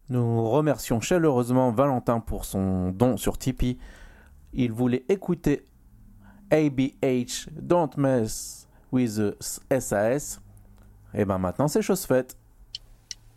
Nous remercions chaleureusement Valentin pour son don sur Tipeee. Il voulait écouter ABH Don't Mess with the SAS. Et ben maintenant c'est chose faite.